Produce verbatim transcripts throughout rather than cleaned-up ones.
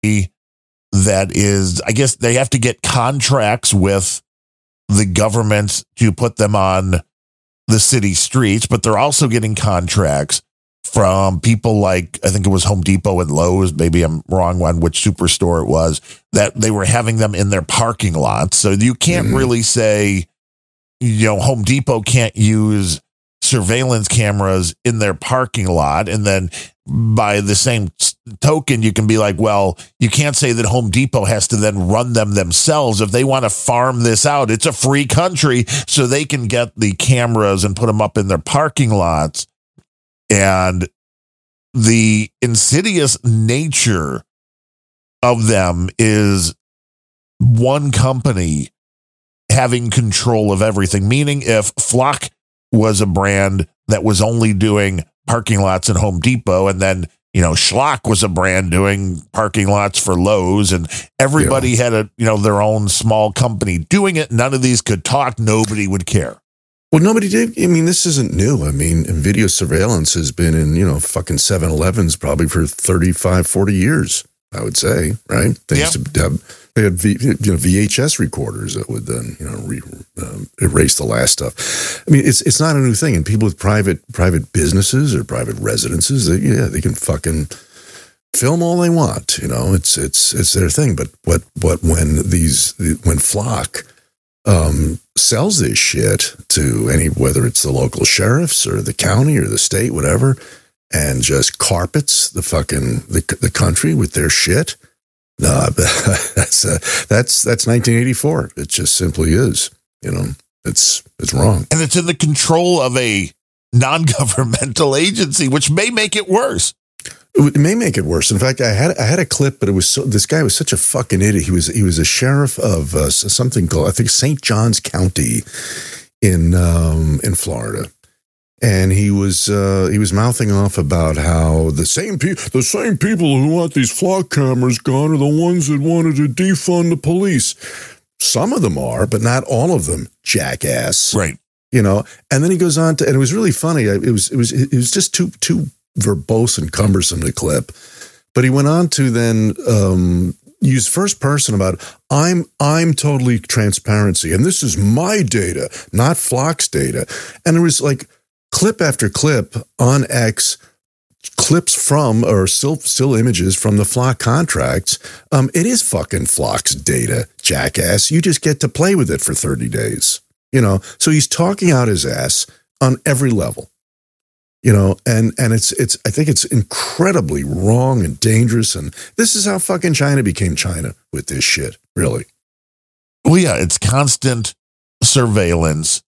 that is, I guess they have to get contracts with the government to put them on the city streets, but they're also getting contracts from people like, I think it was Home Depot and Lowe's, maybe I'm wrong on which superstore it was, that they were having them in their parking lots. So you can't mm. really say, you know, Home Depot can't use surveillance cameras in their parking lot. And then by the same token, you can be like, well, you can't say that Home Depot has to then run them themselves. If they want to farm this out, it's a free country, so they can get the cameras and put them up in their parking lots. And the insidious nature of them is one company having control of everything. Meaning if Flock was a brand that was only doing parking lots at Home Depot, and then, you know, Schlock was a brand doing parking lots for Lowe's, and everybody yeah. had a, you know, their own small company doing it. None of these could talk. Nobody would care. Well, nobody did. I mean, this isn't new. I mean, video surveillance has been in, you know, fucking seven elevens probably for thirty-five, forty years, I would say, right? They yeah. used to have, they had v, you know, V H S recorders that would then, you know, re, um, erase the last stuff. I mean, it's it's not a new thing. And people with private private businesses or private residences, they, yeah, they can fucking film all they want. You know, it's it's it's their thing. But what what when these when Flock um, sells this shit to any, whether it's the local sheriffs or the county or the state, whatever, and just carpets the fucking the the country with their shit. No, that's uh, that's that's nineteen eighty-four. It just simply is. You know, it's it's wrong, and it's in the control of a non-governmental agency, which may make it worse. It may make it worse. In fact, I had I had a clip, but it was so, this guy was such a fucking idiot. He was he was a sheriff of uh, something called, I think, Saint Johns County in um, in Florida. And he was uh, he was mouthing off about how the same people the same people who want these Flock cameras gone are the ones that wanted to defund the police. Some of them are, but not all of them, jackass. Right. You know. And then he goes on to, and it was really funny. It was it was it was just too too verbose and cumbersome to clip. But he went on to then um, use first person about I'm I'm totally transparency, and this is my data, not Flock's data. And it was like clip after clip on X, clips from or still still images from the Flock contracts. Um, it is fucking Flock's data, jackass. You just get to play with it for thirty days. You know, so he's talking out his ass on every level. You know, and and it's it's I think it's incredibly wrong and dangerous. And this is how fucking China became China with this shit, really. Well, yeah, it's constant surveillance.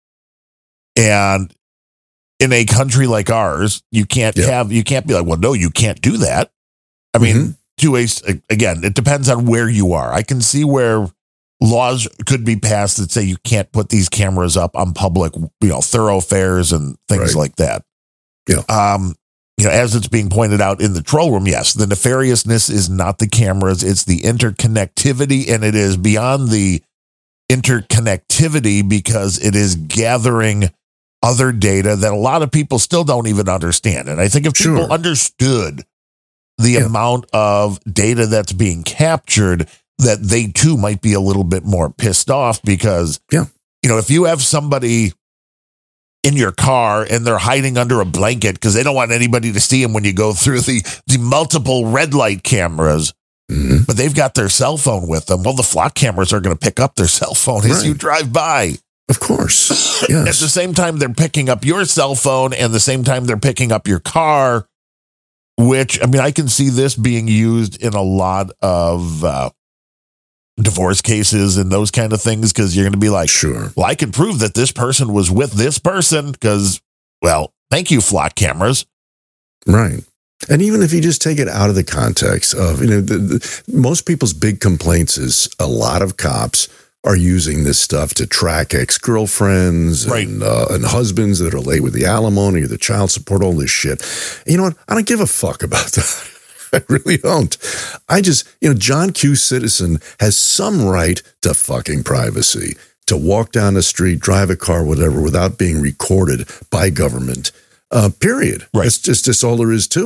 And in a country like ours, you can't yeah. have, you can't be like, well, no, you can't do that. I mean, mm-hmm. to a, again, it depends on where you are. I can see where laws could be passed that say you can't put these cameras up on public, you know, thoroughfares and things right. like that. Yeah. Um, you know, as it's being pointed out in the troll room, yes, the nefariousness is not the cameras, it's the interconnectivity, and it is beyond the interconnectivity because it is gathering other data that a lot of people still don't even understand. And I think if people sure. understood the yeah. amount of data that's being captured, that they too might be a little bit more pissed off because, yeah. you know, if you have somebody in your car and they're hiding under a blanket because they don't want anybody to see them when you go through the, the multiple red light cameras, mm-hmm. but they've got their cell phone with them. Well, the Flock cameras are going to pick up their cell phone right. as you drive by. Of course. Yes. At the same time, they're picking up your cell phone and the same time they're picking up your car, which, I mean, I can see this being used in a lot of uh, divorce cases and those kind of things, because you're going to be like, sure, well, I can prove that this person was with this person because, well, thank you, Flock cameras. Right. And even if you just take it out of the context of, you know, the, the, most people's big complaints is a lot of cops are using this stuff to track ex-girlfriends right. and, uh, and husbands that are late with the alimony or the child support, all this shit. And you know what? I don't give a fuck about that. I really don't. I just, you know, John Q. Citizen has some right to fucking privacy, to walk down the street, drive a car, whatever, without being recorded by government, uh, period. Right. That's just, just all there is to it.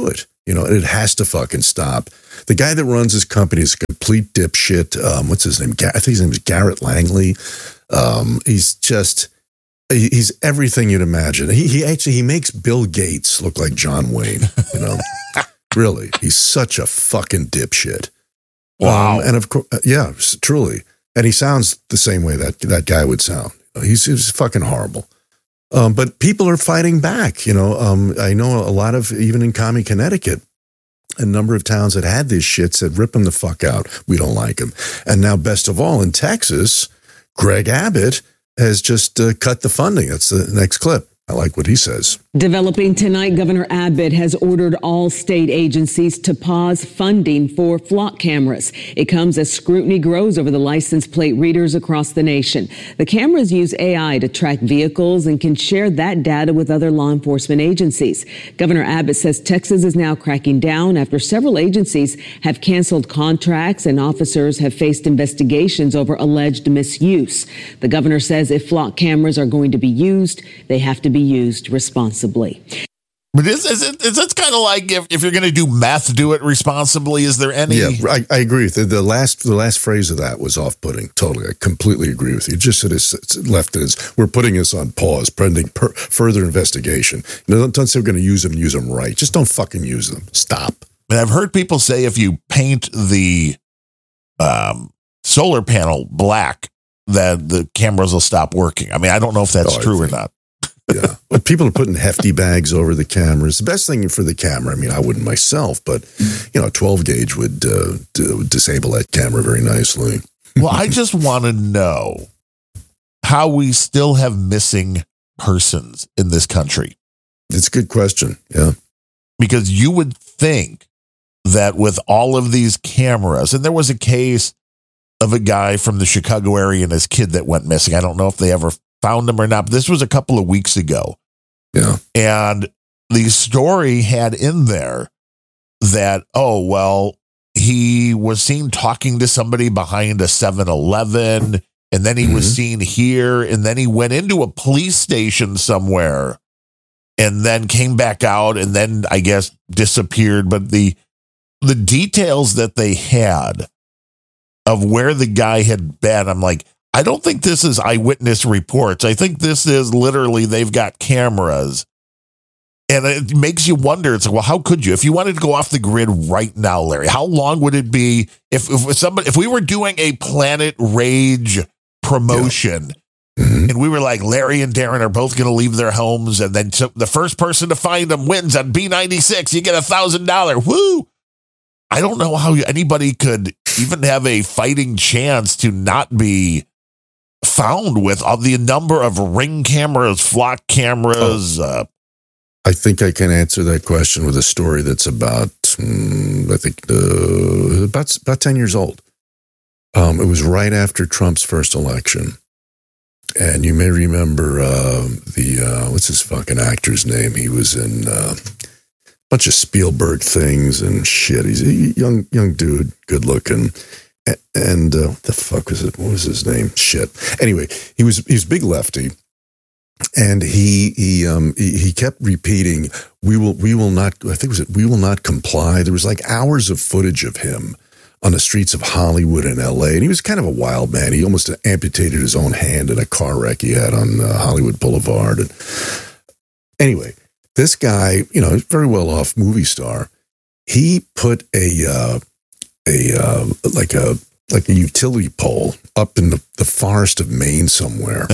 You know, and it has to fucking stop. The guy that runs his company is a complete dipshit. Um, what's his name? I think his name is Garrett Langley. Um, he's just, he's everything you'd imagine. He, he actually, he makes Bill Gates look like John Wayne, you know, really. He's such a fucking dipshit. Wow. Um, and of course, yeah, truly. And he sounds the same way that that guy would sound. He's, he's fucking horrible. Um, but people are fighting back. You know, um, I know a lot of, even in Commie, Connecticut, a number of towns that had this shit said, rip them the fuck out. We don't like them. And now, best of all, in Texas, Greg Abbott has just uh, cut the funding. That's the next clip. I like what he says. Developing tonight, Governor Abbott has ordered all state agencies to pause funding for flock cameras. It comes as scrutiny grows over the license plate readers across the nation. The cameras use A I to track vehicles and can share that data with other law enforcement agencies. Governor Abbott says Texas is now cracking down after several agencies have canceled contracts and officers have faced investigations over alleged misuse. The governor says if flock cameras are going to be used, they have to be used responsibly. But is, is it, is that's kind of like if, if you're going to do meth, do it responsibly. Is there any? Yeah, I, I agree with you. The last, the last phrase of that was off-putting. Totally. I completely agree with you. Just that it's, it's left it as, we're putting this on pause, pending per, further investigation. You know, don't, don't say we're going to use them, use them right. Just don't fucking use them. Stop. And I've heard people say if you paint the um, solar panel black, that the cameras will stop working. I mean, I don't know if that's oh, true or not. Yeah. Well, people are putting hefty bags over the cameras. The best thing for the camera, I mean, I wouldn't myself, but, you know, twelve gauge would, uh, d- disable that camera very nicely. Well, I just want to know how we still have missing persons in this country. It's a good question. Yeah. Because you would think that with all of these cameras, and there was a case of a guy from the Chicago area and his kid that went missing. I don't know if they ever found him or not, but this was a couple of weeks ago. Yeah. And the story had in there that, oh, well, he was seen talking to somebody behind a seven eleven, and then he mm-hmm. was seen here, and then he went into a police station somewhere and then came back out and then I guess disappeared. But the the details that they had of where the guy had been, I'm like, I don't think this is eyewitness reports. I think this is literally they've got cameras. And it makes you wonder. It's like, well, how could you? If you wanted to go off the grid right now, Larry, how long would it be if if somebody if we were doing a Planet Rage promotion yeah. mm-hmm. and we were like, Larry and Darren are both going to leave their homes, and then so the first person to find them wins on B ninety-six. You get a thousand dollar. Woo! I don't know how anybody could even have a fighting chance to not be found with all the number of ring cameras, flock cameras. Oh. Uh, I think I can answer that question with a story that's about, um, I think, uh, about about ten years old. Um, it was right after Trump's first election, and you may remember uh, the uh, what's his fucking actor's name? He was in uh, a bunch of Spielberg things and shit. He's a young young dude, good looking. And uh, what the fuck was it? What was his name? Shit. Anyway, he was he was big lefty, and he he um he, he kept repeating, "We will we will not." I think it was it. We will not comply. There was like hours of footage of him on the streets of Hollywood and L A, and he was kind of a wild man. He almost amputated his own hand in a car wreck he had on uh, Hollywood Boulevard. And anyway, this guy, you know, very well off movie star, he put a. Uh, a uh, like a like a utility pole up in the, the forest of Maine somewhere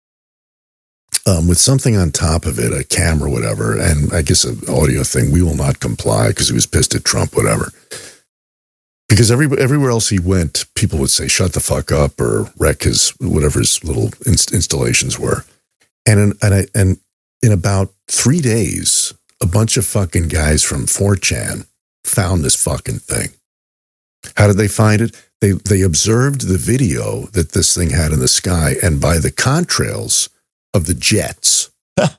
um, with something on top of it, a camera, whatever, and I guess an audio thing. We will not comply because he was pissed at Trump, whatever. Because every, everywhere else he went, people would say, shut the fuck up or wreck his, whatever his little inst- installations were. And in, and, I, and in about three days, a bunch of fucking guys from four chan found this fucking thing. How did they find it? They they observed the video that this thing had in the sky, and by the contrails of the jets.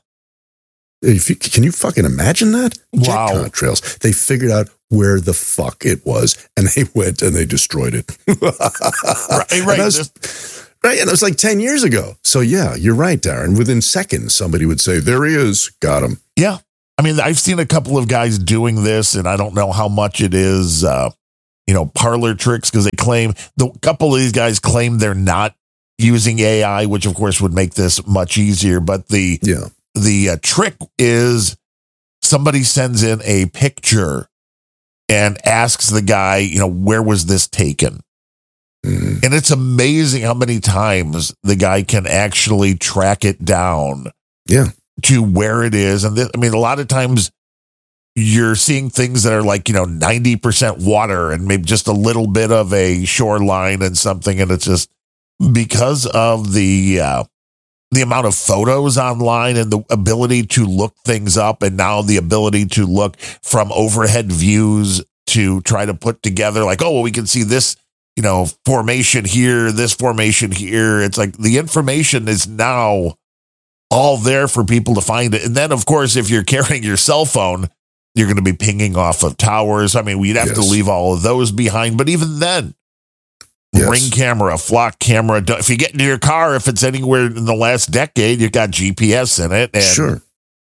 If you, can you fucking imagine that? Jet wow. contrails. They figured out where the fuck it was, and they went and they destroyed it. right, right. And was, right, and it was like ten years ago. So yeah, you're right, Darren. Within seconds, somebody would say, there he is, got him. Yeah. I mean, I've seen a couple of guys doing this, and I don't know how much it is, uh, you know, parlor tricks, because they claim, the couple of these guys claim they're not using A I, which of course would make this much easier. But the, yeah. the uh, trick is somebody sends in a picture and asks the guy, you know, where was this taken? Mm-hmm. And it's amazing how many times the guy can actually track it down. Yeah. To where it is. And th- I mean, a lot of times you're seeing things that are like, you know, ninety percent water and maybe just a little bit of a shoreline and something. And it's just because of the, uh, the amount of photos online and the ability to look things up, and now the ability to look from overhead views to try to put together like, oh, well, we can see this, you know, formation here, this formation here. It's like the information is now all there for people to find it. And then, of course, if you're carrying your cell phone, you're going to be pinging off of towers. I mean, we'd have yes. to leave all of those behind. But even then, yes. ring camera, flock camera. If you get into your car, if it's anywhere in the last decade, you've got G P S in it. And, sure.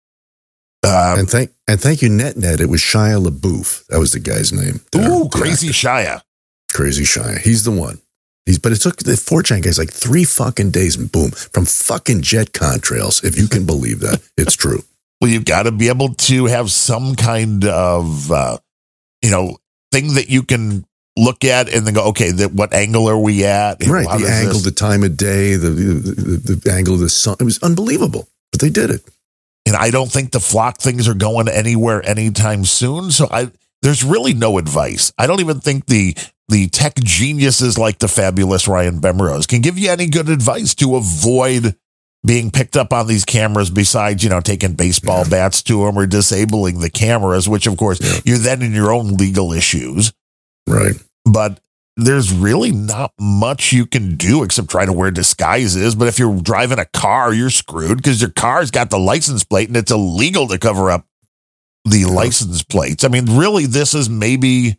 Um, and thank and thank you, NetNet. It was Shia LaBeouf. That was the guy's name. Ooh, Crazy Shia. Crazy Shia. He's the one. He's, but it took the four chan guys like three fucking days and boom, from fucking jet contrails, if you can believe that. It's true. Well, you've got to be able to have some kind of, uh, you know, thing that you can look at and then go, okay, that what angle are we at? Right. The angle, this? the time of day, the, the, the angle of the sun. It was unbelievable, but they did it. And I don't think the flock things are going anywhere anytime soon. So I, there's really no advice. I don't even think the, the tech geniuses like the fabulous Ryan Bemrose can give you any good advice to avoid being picked up on these cameras, besides, you know, taking baseball yeah. bats to them or disabling the cameras, which of course yeah. you're then in your own legal issues. Right. But there's really not much you can do except try to wear disguises. But if you're driving a car, you're screwed because your car's got the license plate and it's illegal to cover up the yeah. license plates. I mean, really, this is maybe...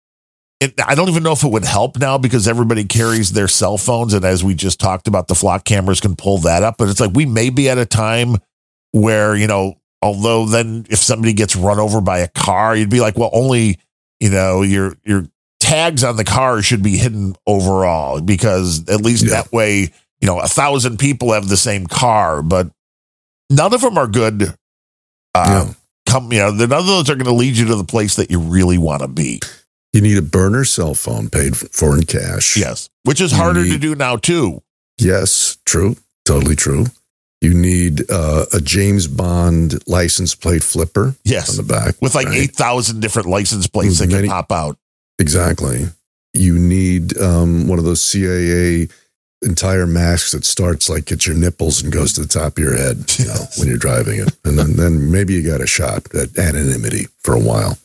It, I don't even know if it would help now because everybody carries their cell phones. And as we just talked about, the flock cameras can pull that up. But it's like we may be at a time where, you know, although then if somebody gets run over by a car, you'd be like, well, only, you know, your your tags on the car should be hidden overall, because at least yeah. that way, you know, a thousand people have the same car, but none of them are good. Uh, yeah. Come, you know, none of those are going to lead you to the place that you really want to be. You need a burner cell phone paid for in cash. Yes, which is you harder need, to do now, too. Yes, true. Totally true. You need uh, a James Bond license plate flipper yes. on the back. With like right? eight thousand different license plates that Many, can pop out. Exactly. You need um, one of those C I A entire masks that starts like at your nipples and goes to the top of your head you know, when you're driving it. And then, then maybe you got a shot at anonymity for a while.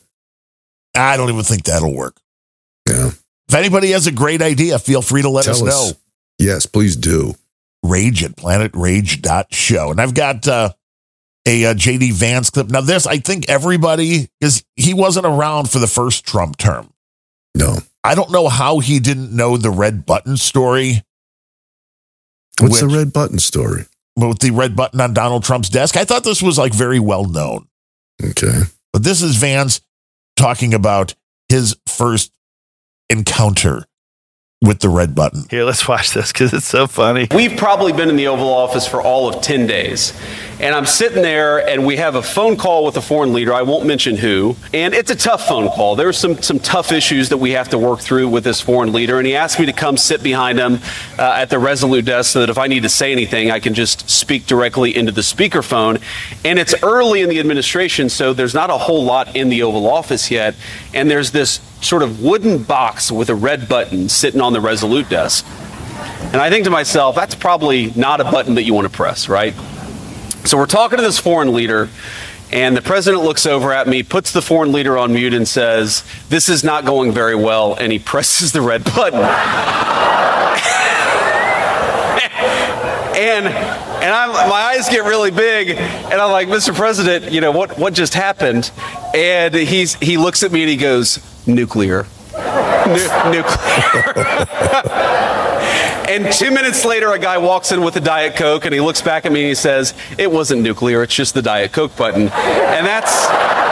I don't even think that'll work. Yeah. If anybody has a great idea, feel free to let Tell us us know. Yes, please do. Rage at planet rage dot show. And I've got uh, a, a J D Vance clip. Now, this, I think everybody, because he wasn't around for the first Trump term. No. I don't know how he didn't know the red button story. What's which, the red button story? With the red button on Donald Trump's desk. I thought this was like very well known. Okay. But this is Vance talking about his first encounter with the red button. Here, let's watch this because it's so funny. We've probably been in the Oval Office for all of ten days. And I'm sitting there and we have a phone call with a foreign leader. I won't mention who. And it's a tough phone call. There's some some tough issues that we have to work through with this foreign leader. And he asked me to come sit behind him uh, at the Resolute desk so that if I need to say anything, I can just speak directly into the speakerphone. And it's early in the administration, so there's not a whole lot in the Oval Office yet. And there's this sort of wooden box with a red button sitting on the Resolute desk. And I think to myself, that's probably not a button that you want to press, right? So we're talking to this foreign leader, and the president looks over at me, puts the foreign leader on mute, and says, "This is not going very well," and he presses the red button. and and I'm, my eyes get really big, and I'm like, "Mister President, you know, what, what just happened?" And he's he looks at me and he goes, "Nuclear." Nu- nuclear. And two minutes later, a guy walks in with a Diet Coke, and he looks back at me and he says, "It wasn't nuclear, it's just the Diet Coke button." And that's...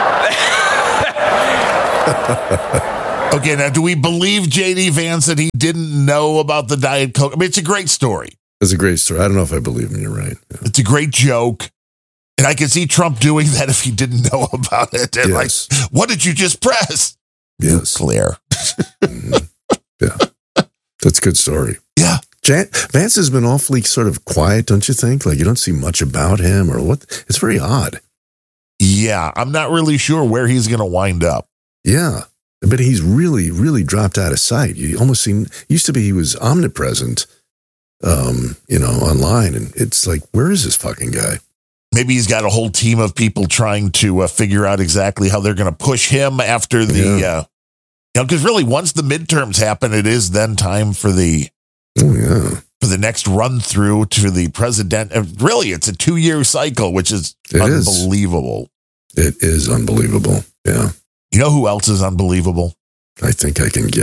Okay, now, do we believe J D Vance that he didn't know about the Diet Coke? I mean, it's a great story. It's a great story. I don't know if I believe him. You're right. Yeah. It's a great joke. And I can see Trump doing that if he didn't know about it. And Yes. like, what did you just press? Yes. Nuclear. Mhm. Yeah. That's a good story. Yeah. Jan- Vance has been awfully sort of quiet, don't you think? Like, you don't see much about him or what? It's very odd. Yeah, I'm not really sure where he's going to wind up. Yeah. But he's really, really dropped out of sight. You almost seen, used to be he was omnipresent, um, you know, online. And it's like, where is this fucking guy? Maybe he's got a whole team of people trying to uh, figure out exactly how they're going to push him after the, Yeah. uh, you know, because really once the midterms happen, it is then time for the, Oh, yeah. for the next run through to the president. uh, Really, it's a two year cycle, which is It is. unbelievable. It is unbelievable. Yeah. You know who else is unbelievable? I think I can guess.